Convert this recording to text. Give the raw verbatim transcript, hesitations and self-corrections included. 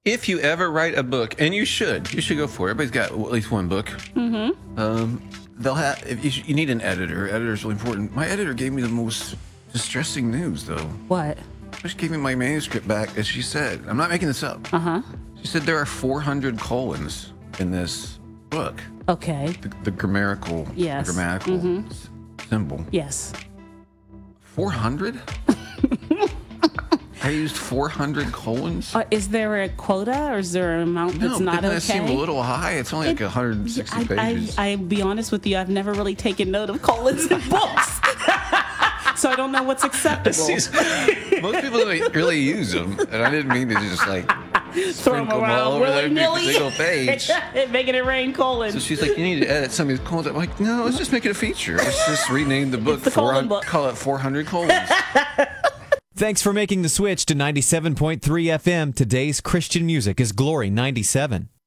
if you ever write a book, and you should, you should go for it. Everybody's got at least one book. Mm-hmm. Um, they'll have. If you, you need an editor. Editor's really important. My editor gave me the most distressing news, though. What? She gave me my manuscript back, as she said. I'm not making this up. Uh huh. She said there are four hundred colons in this book. Okay. The, the grammatical, Yes. the grammatical Mhm. s- symbol. Yes. four hundred? I used four hundred colons? Uh, is there a quota or is there an amount that's no, not doesn't okay? that seem a little high? It's only like It- one hundred sixty I, pages. I, I'll be honest with you, I've never really taken note of colons in books. So I don't know what's acceptable. Most people don't really use them, and I didn't mean to just like Throw them sprinkle them around all over every willy-nilly. single page. Making it rain colons. So she's like, you need to edit some of these colons. I'm like, no, let's just make it a feature. Let's just rename the book. the colon 400 book. Call it four hundred colons. Thanks for making the switch to ninety-seven point three F M. Today's Christian music is Glory ninety-seven.